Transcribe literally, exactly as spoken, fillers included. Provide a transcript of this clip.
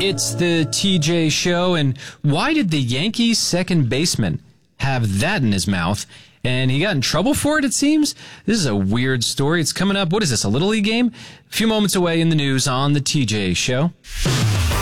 It's the T J Show, and why did the Yankees second baseman have that in his mouth? And he got in trouble for it, it seems? This is a weird story. It's coming up. What is this, a Little League game? A few moments away in the news on the T J Show.